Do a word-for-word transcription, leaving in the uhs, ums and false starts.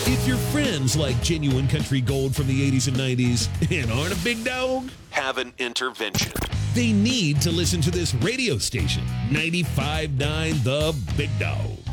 If your friends like genuine country gold from the eighties and nineties and aren't a big dog, have an intervention. They need to listen to this radio station, ninety-five point nine The Big Dog.